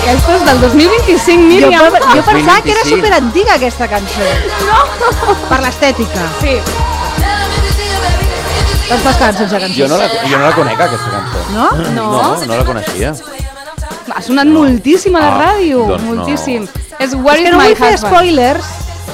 Aquesta és del 2025, Míriam. Jo pensava que era superantiga aquesta cançó. No! Per l'estètica. Sí. Doncs fas cançons de cançons. Jo no la conec, aquesta cançó. No? No la coneixia. Ha sonat moltíssim a la ràdio. Doncs no. Moltíssim. És Where És que is no my vull fer husband? spoilers,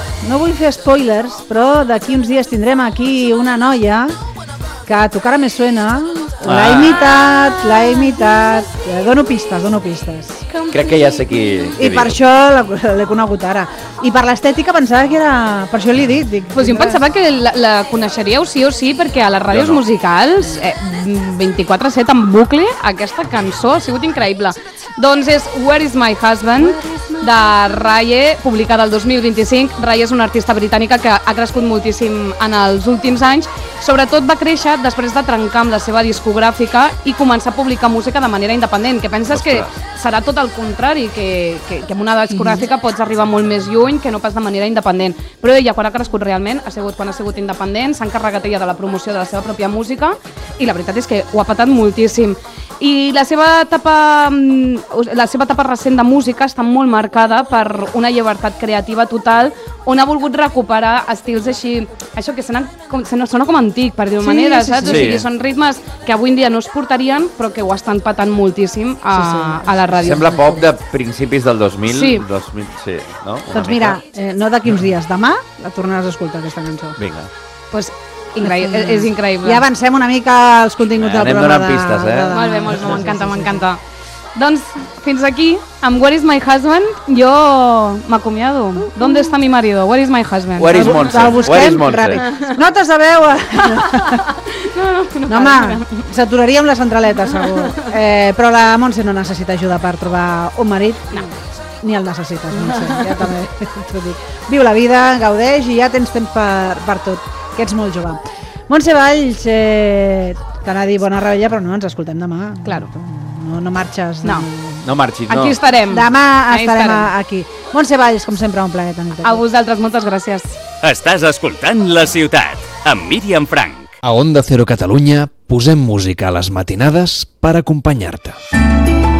però d'aquí uns dies tindrem aquí una noia que a tu cara me suena, l'ha imitat, dono pistes. Crec que ja sé qui I per això l'he conegut ara. I per l'estètica pensava que era... Per això li he dit. Pues jo em pensava que la coneixeríeu sí o sí, perquè a les ràdios musicals 24/7 en bucle aquesta cançó ha sigut increïble. Doncs és Where is my husband, de Raye, publicada el 2025. Raye és una artista britànica que ha crescut moltíssim en els últims anys. Sobretot va créixer després de trencar amb la seva discogràfica i començar a publicar música de manera independent, que penses que serà tot el contrari, que amb una discogràfica pots arribar molt més lluny que no pas de manera independent. Però ella, quan ha crescut realment, ha sigut independent, s'ha encarregat ella de la promoció de la seva pròpia música i la veritat és que ho ha patat moltíssim. I la seva etapa recent de música està molt marcada per una llibertat creativa total, on ha volgut recuperar estils així, això que sona com antic, per dir-ho manera, saps? O sigui, són ritmes que avui en dia no es portarien, però que ho estan patant moltíssim a la ràdio. Sembla pop de principis del 2000. Sí. 2000, sí, no? Doncs mira, no d'aquí uns dies, demà la tornaràs a escoltar, aquesta cançó. Vinga. Pues és increïble. Ja avancem una mica els continguts del programa. Anem donant pistes, Molt bé, m'encanta. Doncs fins aquí, amb Where is my husband, jo m'acomiado. ¿Dónde está mi marido? Where is my husband? Where is Montse? El busquem ràpid. Notes de veu. No, home, s'aturaria amb la centraleta, segur. Però la Montse no necessita ajuda per trobar un marit. No. Ni el necessites, Montse, ja també t'ho dic. Viu la vida, gaudeix i ja tens temps per tot, que ets molt jove. Montse Valls, t'anava a dir bona rebella, però no, ens escoltem demà. Claro. No marxes. No marxis, no. Aquí estarem. Demà estarem aquí. Montse Valls, com sempre, un plaer tenir-te aquí. A vosaltres, moltes gràcies. Estàs escoltant La Ciutat, amb Míriam Frank. A Onda Cero Catalunya posem música a les matinades per acompanyar-te.